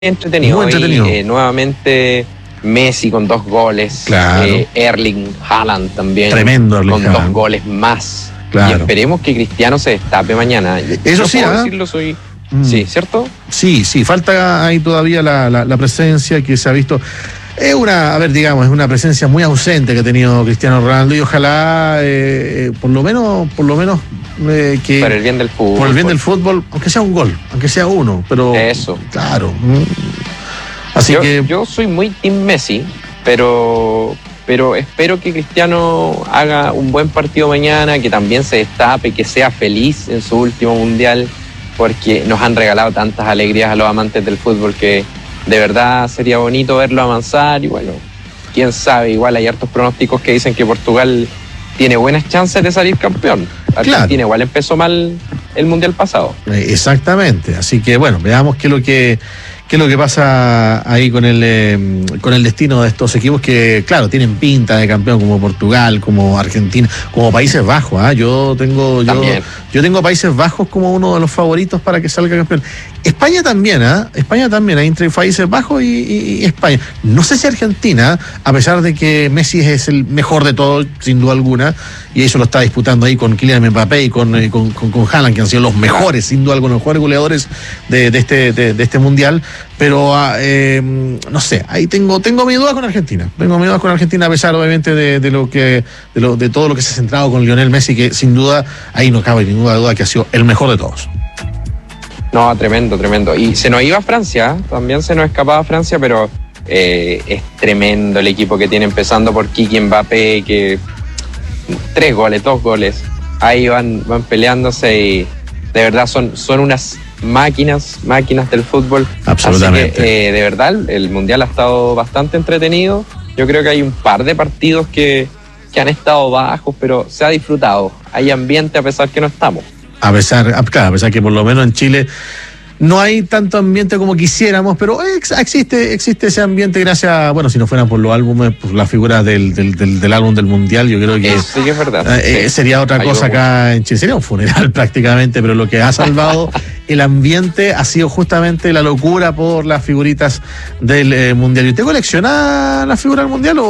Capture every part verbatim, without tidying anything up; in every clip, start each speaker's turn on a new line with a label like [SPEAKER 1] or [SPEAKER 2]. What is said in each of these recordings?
[SPEAKER 1] entretenido.
[SPEAKER 2] Muy entretenido.
[SPEAKER 1] Y, eh, nuevamente Messi con dos goles.
[SPEAKER 2] Claro.
[SPEAKER 1] Eh, Erling Haaland también.
[SPEAKER 2] Tremendo Erling
[SPEAKER 1] con
[SPEAKER 2] Haaland.
[SPEAKER 1] dos goles más.
[SPEAKER 2] Claro.
[SPEAKER 1] Y esperemos que Cristiano se destape mañana.
[SPEAKER 2] Eso
[SPEAKER 1] no
[SPEAKER 2] sí,
[SPEAKER 1] puedo
[SPEAKER 2] ¿eh?
[SPEAKER 1] decirlo, soy...
[SPEAKER 2] Mm.
[SPEAKER 1] Sí, ¿cierto?
[SPEAKER 2] Sí, sí, falta ahí todavía la, la, la presencia que se ha visto. Es una, a ver, digamos, es una presencia muy ausente que ha tenido Cristiano Ronaldo y ojalá, eh, por lo menos, por lo menos eh, que
[SPEAKER 1] Por el bien del fútbol.
[SPEAKER 2] por el bien del fútbol, aunque sea un gol, aunque sea uno, pero
[SPEAKER 1] Eso.
[SPEAKER 2] claro. Así
[SPEAKER 1] yo,
[SPEAKER 2] que
[SPEAKER 1] yo soy muy team Messi, pero pero espero que Cristiano haga un buen partido mañana, que también se destape, que sea feliz en su último mundial, porque nos han regalado tantas alegrías a los amantes del fútbol que de verdad sería bonito verlo avanzar. Y bueno, quién sabe, igual hay hartos pronósticos que dicen que Portugal tiene buenas chances de salir campeón. Argentina
[SPEAKER 2] Claro.
[SPEAKER 1] igual empezó mal el mundial pasado.
[SPEAKER 2] exactamente, así que bueno, veamos qué es lo que qué es lo que pasa ahí con el eh, con el destino de estos equipos que, claro, tienen pinta de campeón, como Portugal, como Argentina, como Países Bajos. ¿eh? Yo tengo yo, yo tengo Países Bajos como uno de los favoritos para que salga campeón. España también, ¿eh? España también, hay entre Países Bajos y, y, y España. No sé si Argentina, a pesar de que Messi es el mejor de todos, sin duda alguna, y eso lo está disputando ahí con Kylian Mbappé y con, eh, con, con, con Haaland, que han sido los mejores, sin duda alguna, los mejores goleadores de, de, este, de, de este mundial. Pero eh, no sé, ahí tengo tengo mi duda con Argentina. Tengo mi duda con Argentina, a pesar obviamente de, de lo que de, lo, de todo lo que se ha centrado con Lionel Messi, que sin duda ahí no cabe ninguna duda que ha sido el mejor de todos.
[SPEAKER 1] No, tremendo, tremendo. Y se nos iba a Francia, también se nos escapaba Francia, pero eh, es tremendo el equipo que tiene, empezando por Kiki Mbappé, que tres goles, dos goles. Ahí van, van peleándose y de verdad son, son unas máquinas, máquinas del fútbol.
[SPEAKER 2] Absolutamente.
[SPEAKER 1] Así que, eh, de verdad, el Mundial ha estado bastante entretenido. Yo creo que hay un par de partidos que, que han estado bajos, pero se ha disfrutado. Hay ambiente a pesar que no estamos.
[SPEAKER 2] A pesar, claro, a pesar que por lo menos en Chile no hay tanto ambiente como quisiéramos, pero ex, existe existe ese ambiente gracias, bueno, si no fueran por los álbumes, por las figuras del, del, del, del álbum del Mundial, yo creo que,
[SPEAKER 1] Eso sí que es verdad.
[SPEAKER 2] eh,
[SPEAKER 1] Sí.
[SPEAKER 2] sería otra cosa acá en Chile, sería un funeral prácticamente, pero lo que ha salvado el ambiente ha sido justamente la locura por las figuritas del eh, Mundial. ¿Y usted colecciona las figuras del Mundial o,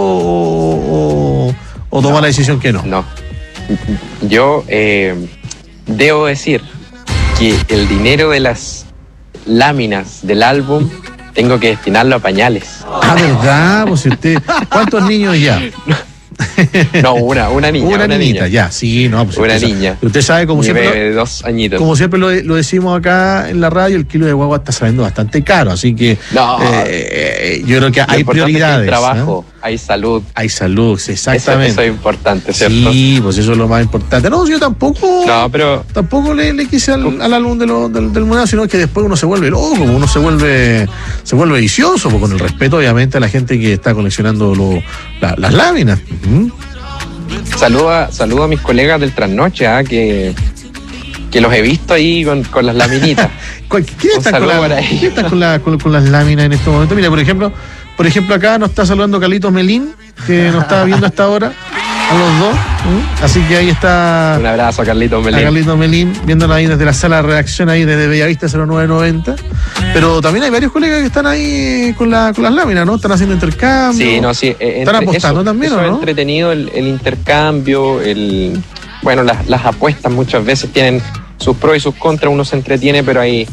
[SPEAKER 2] o, o toma
[SPEAKER 1] No,
[SPEAKER 2] la decisión que no?
[SPEAKER 1] No. Yo eh, debo decir que el dinero de las láminas del álbum tengo que destinarlo a pañales.
[SPEAKER 2] Ah, ¿verdad? Pues si usted, ¿cuántos niños ya?
[SPEAKER 1] No, una, una niña.
[SPEAKER 2] Una,
[SPEAKER 1] una
[SPEAKER 2] niñita,
[SPEAKER 1] niña.
[SPEAKER 2] ya, sí, no. Pues
[SPEAKER 1] Una
[SPEAKER 2] usted
[SPEAKER 1] niña.
[SPEAKER 2] Sabe, usted sabe, como
[SPEAKER 1] Mi
[SPEAKER 2] siempre,
[SPEAKER 1] bebé de
[SPEAKER 2] lo,
[SPEAKER 1] dos añitos.
[SPEAKER 2] como siempre lo, lo decimos acá en la radio, el kilo de guagua está saliendo bastante caro, así que
[SPEAKER 1] No.
[SPEAKER 2] eh, yo creo que
[SPEAKER 1] Lo
[SPEAKER 2] hay
[SPEAKER 1] importante es que
[SPEAKER 2] prioridades.
[SPEAKER 1] hay trabajo,
[SPEAKER 2] ¿eh?
[SPEAKER 1] hay salud.
[SPEAKER 2] Hay salud, sí, exactamente.
[SPEAKER 1] Eso, eso es importante, ¿cierto?
[SPEAKER 2] Sí, pues eso es lo más importante. No, yo tampoco.
[SPEAKER 1] No, pero
[SPEAKER 2] Tampoco le, le quise al, al álbum de lo, del, del mundial, sino que después uno se vuelve loco, uno se vuelve se vuelve vicioso, pues con el respeto obviamente a la gente que está coleccionando lo, la, las láminas. Uh-huh.
[SPEAKER 1] saluda, saluda a mis colegas del trasnoche, ¿ah? que, que los he visto ahí con, con las laminitas.
[SPEAKER 2] ¿Quién
[SPEAKER 1] Un
[SPEAKER 2] está, con,
[SPEAKER 1] saludo
[SPEAKER 2] la,
[SPEAKER 1] por ahí.
[SPEAKER 2] ¿quién está con, la, con, con las láminas en este momento? Mira, por ejemplo, por ejemplo acá nos está saludando Carlitos Melín, que nos está viendo hasta ahora, a los dos. ¿eh? Así que ahí está
[SPEAKER 1] Un abrazo a Carlitos Melín.
[SPEAKER 2] a Carlitos Melín, viéndonos ahí desde la sala de redacción ahí desde Bellavista cero nueve noventa. Pero también hay varios colegas que están ahí con, la, con las láminas, ¿no? Están haciendo intercambio.
[SPEAKER 1] Sí, no, sí. eh,
[SPEAKER 2] ¿Están
[SPEAKER 1] entre-
[SPEAKER 2] apostando
[SPEAKER 1] eso,
[SPEAKER 2] también,
[SPEAKER 1] eso
[SPEAKER 2] o
[SPEAKER 1] es
[SPEAKER 2] no?
[SPEAKER 1] entretenido, el, el intercambio, el bueno, las, las apuestas muchas veces tienen sus pros y sus contras, uno se entretiene, pero hay,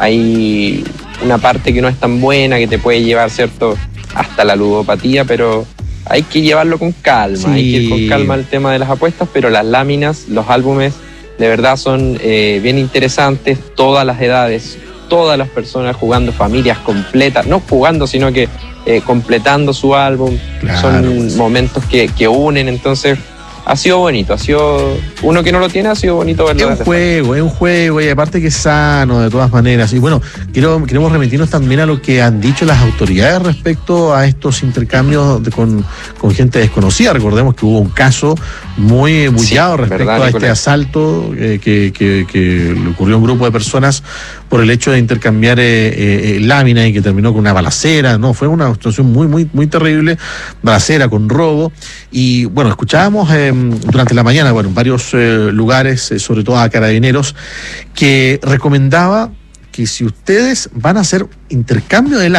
[SPEAKER 1] hay una parte que no es tan buena, que te puede llevar, ¿cierto?, hasta la ludopatía, pero hay que llevarlo con calma,
[SPEAKER 2] Sí.
[SPEAKER 1] hay que ir con calma al tema de las apuestas, pero las láminas, los álbumes, de verdad son eh, bien interesantes, todas las edades, todas las personas jugando, familias completas, no jugando, sino que eh, completando su álbum.
[SPEAKER 2] Claro,
[SPEAKER 1] Son
[SPEAKER 2] pues.
[SPEAKER 1] momentos que, que unen, entonces ha sido bonito, ha sido, uno que no lo tiene, ha sido bonito verlo.
[SPEAKER 2] Es un
[SPEAKER 1] desde
[SPEAKER 2] juego, es un juego y aparte que es sano de todas maneras. Y bueno, quiero, queremos remitirnos también a lo que han dicho las autoridades respecto a estos intercambios de, con, con gente desconocida. Recordemos que hubo un caso muy bullado
[SPEAKER 1] Sí,
[SPEAKER 2] respecto
[SPEAKER 1] verdad,
[SPEAKER 2] a este
[SPEAKER 1] Nicolás.
[SPEAKER 2] asalto eh, que, que, que le ocurrió a un grupo de personas por el hecho de intercambiar eh, eh, láminas y que terminó con una balacera. No, fue una situación muy, muy, muy terrible, balacera con robo. Y bueno, escuchábamos eh, durante la mañana, bueno, en varios eh, lugares, eh, sobre todo a Carabineros, que recomendaba que si ustedes van a hacer intercambio de